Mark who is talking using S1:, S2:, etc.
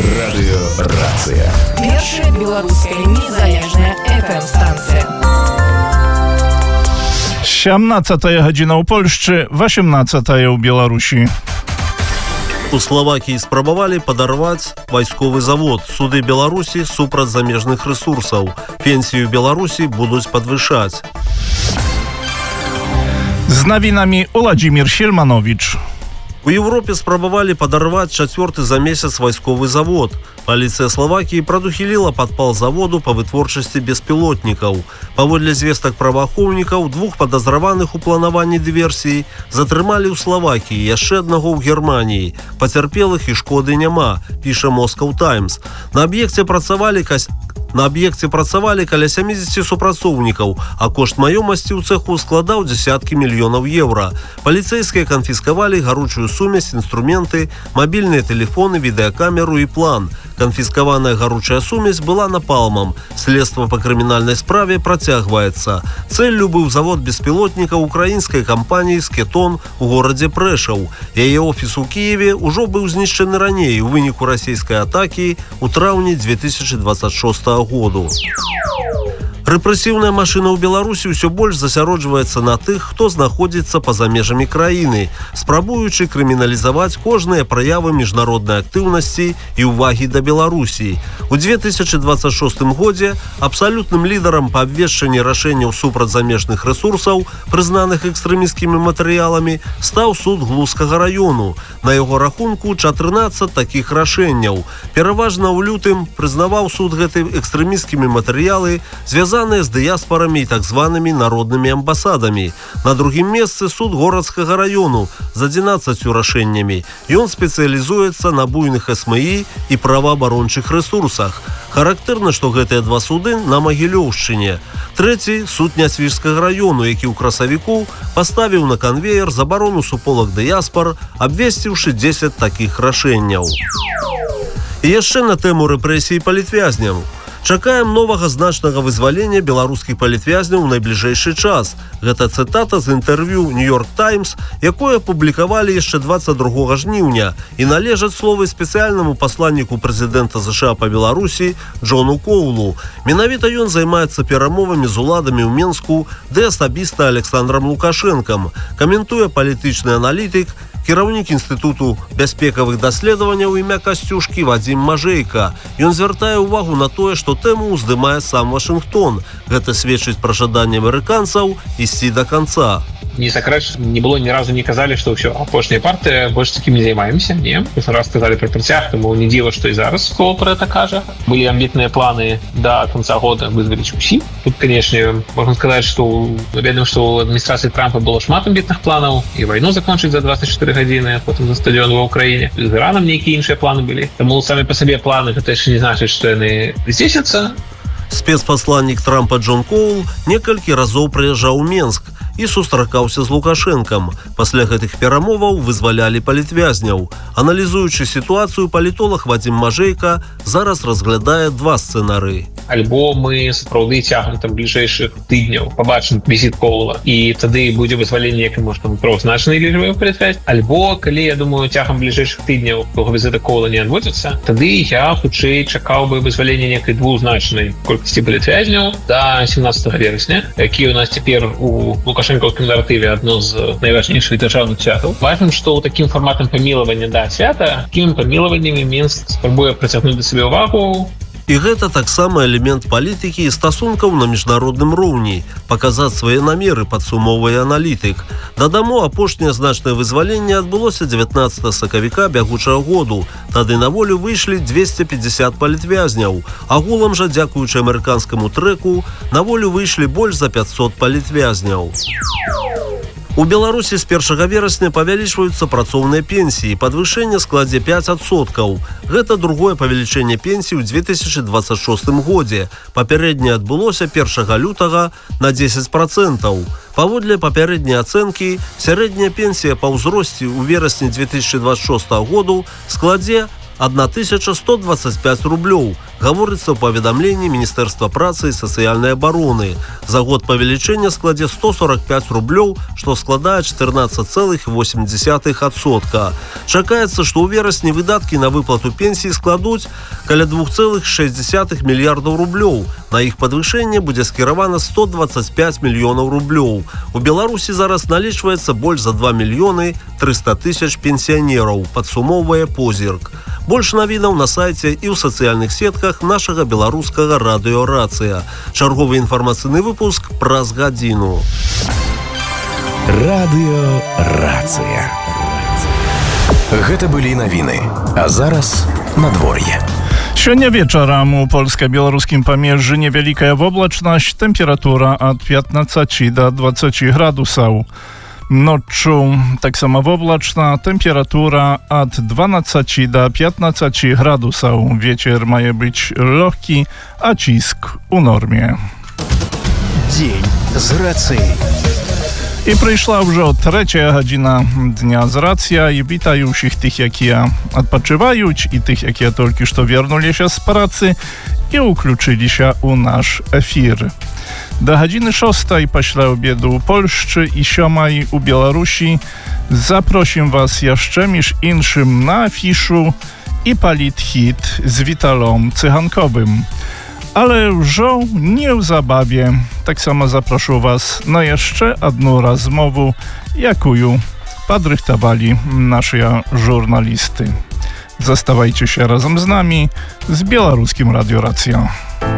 S1: Радыёрацыя.
S2: Першая беларуская незалежная FM-станція.
S3: 17 гадзіна ў Польшчы, 18 ў Беларусі.
S4: У Словакіі спрабавалі падарваць вайсковы завод. Суды Беларусі супраць замежных рэсурсаў. Пенсію Беларусі будуць падвышаць.
S3: З навінамі Уладзімір Сельманович.
S4: У Европе спрабавалі падарваць 4-й за месяц вайсковы завод. Паліцыя Словакіі прадухіліла падпал заводу па вытворчасці беспілотнікаў. Паводле звестак праваахоўнікаў, 2 падазраваных у планаванні дыверсіі затрымалі ў Словакіі, яшчэ аднаго ў Германіі. Пацярпелых і шкоды няма, піша Moscow Times. На аб'екце працавалі каля 70 супрацоўнікаў, а кошт маёмасці ў цэху складаў дзесяткі мільёнаў еўра. Паліцэйскія канфіскавалі гаручую сумесь, інструменты, мабільныя тэлефоны, відэакамеру і план. Канфіскаваная гаручая сумесь была напалмам. Следства па крымінальнай справе працягваецца. Цэллю быў завод беспілотнікаў украінскай кампаніі «Скетон» у горадзе Прэшаў. Яе офіс у Кіеве ўжо быў знішчаны раней у выніку расійскай атакі ў траўні 2026 году. Рэпрэсіўная машына ў Беларусі ўсё больш засяроджваецца на тых, хто знаходзіцца па-за межамі краіны, спрабуючы крыміналізаваць кожныя праявы міжнароднай актыўнасці і ўвагі да Беларусі. У 2026 годзе абсалютным лідарам па абвешчанні рашэнняў супраць замежных рэсурсаў, прызнаных экстрэмісцкімі матэрыяламі, стаў суд Глузскага раёну. На яго рахунку 14 такіх рашэнняў. Пераважна ў лютым прызнаваў суд гэты экстрэмісцкімі матэрыялы, звязаныя з дыяспарамі і так званымі народнымі амбасадамі. На другім месцы суд Горадскага раёну з 11 рашэннямі. Ён спецыялізуецца на буйных СМІ і праваабарончых рэсурсах. Характэрна, што гэтыя 2 суды на Магілёўшчыне. Трэці суд Нясвіжскага раёну, які ў красавіку паставіў на канвеер забарону суполак дыяспар, абвесціўшы 10 такіх рашэнняў. І яшчэ на тэму рэпрэсій палітвязняў. Чакаем новага значнага вызвалення беларускіх палітвязняў ў найбліжэйшы час. Гэта цытата з інтэрв'ю New York Times, якое апублікавалі яшчэ 22 жніўня і належаць словы спецыяльнаму пасланніку прэзідэнта США па Беларусі Джону Коулу. Менавіта ён займаецца перамовамі з уладамі ў Менску, ды асабіста Александрам Лукашэнкам. Каментуе палітычны аналітык, кіраўнік інстытуту бяспекавых даследаванняў імя Касцюшкі Вадзім Мажэйка. Ён звяртае ўвагу на тое, што тэму ўздымае сам Вашынгтон. Гэта сведчыць пра жаданне амерыканцаў ісці да канца.
S5: Не сакрэт, не было ні разу не казалі, што ўсё, апошняя партыя, больш такім не займаемся, не? Раз сказалі пра працяг, таму не дзіва, што і зараз Коул пра гэта кажа. Былі амбітныя планы да канца года вызваліць усіх. Тут, канешне, можна сказаць, што ведаем, што ў адміністрацыі Трампа было шмат амбітных планаў, і вайну закончыць за 24 гадзіны, потым за стадыён ва ўкраіне. З Іранам нейкія іншыя планы былі. Таму самі па сабе планы, гэта яшчэ не значыць, што яны здзейсняцца.
S4: Спецпасланнік Трампа Джон Коул некалькі разоў прыязджаў у Менск і сустракаўся з Лукашэнкам. Пасля гэтых перамоваў вызвалялі палітвязняў. Аналізуючы сітуацыю, палітолог Вадзім Мажэйка зараз разглядае 2 сцэнары.
S5: Альбо мы сапраўды цягам там бліжэйшых тыдняў пабачым візіт Коула, і тады будзе вызваленне, як можна правазначнай лічбы палітвязняў. Альбо, калі, я думаю, цягам бліжэйшых тыдняў того візіта Коула не адбудзецца, тады я хутчэй чакаў бы вызвалення некай двузначнай колькасці палітвязняў да 17 верасня, які у нас цяпер у лукашэнкаўскім наратыве адно з найважнейшых дзяржаўных святаў. Важным, што ў такім фарматам памілавання да свята, такімі памілаваннямі Мінск спрабуе прыцягнуць да сабе ўвагу.
S4: І гэта таксама элемент палітыкі і стасункаў на міжнародным роўні. Паказаць свае намеры, падсумоўвае аналітык. Дадаму, апошняе значнае вызваленне адбылося 19 сакавіка бягучага году. Тады на волю выйшлі 250 палітвязняў. Агулам жа, дзякуючы амерыканскаму трэку, на волю выйшлі больш за 500 палітвязняў. У Беларусі з 1 верасня павялічваюцца працоўныя пенсіі. Падвышэнне складзе 5%. Гэта другое павелічэнне пенсій у 2026 годзе. Папярэдняе адбылося 1 лютага на 10%. Паводле папярэдняй ацэнкі, сярэдняя пенсія па ўзросце ў верасні 2026 году складзе 1125 рублёў. гаворыцца ў паведамленні Міністэрства працы і сацыяльнай абароны. За год павелічэнне складзе 145 рублёў, што складае 14,8%. Чакаецца, што ў верасні выдаткі на выплату пенсіі складуць каля 2,6 мільярдаў рублёў. На іх падвышэнне будзе скіравана 125 мільёнаў рублёў. У Беларусі зараз налічваецца больш за 2 мільёны 300 тысяч пенсіянераў, падсумоўвае Позірк. Больш навінаў на сайце і ў сацыяльных сетках нашага беларускага радыё «Рацыя». Чарговы інфармацыйны выпуск праз гадзіну.
S1: Радыё «Рацыя». Гэта былі навіны. А зараз надвор'е.
S3: Сёння вечарам у польска-беларускім памежжы невялікая воблачнасць, тэмпература ад 15 до 20 градусаў. Ноччу таксама воблачна, тэмпература ад 12 до 15 градусаў. Вецер мае быць лёгкі, а ціск у норме.
S1: Дзень з рацыяй.
S3: І прыйшла ўжо 3-я гадзіна дня з «Рацыя», і вітаю ўсіх тых, якія адпачываюць, і тых, якія толькі што вернуліся з працы і ўключыліся ў наш эфір. Да гадзіны 6 пасля обеду ў Польшчы і 7 у Беларусі запросім вас яшчэ між іншым на афішу і паліт-хіт з Віталом Cychankowym. Ale ўжо неўзабаве таксама запрошу вас на яшчэ адну размову, якую падрыхтавалі нашыя журналісты. Заставайцеся разам з намі з беларускім радыё «Рацыя».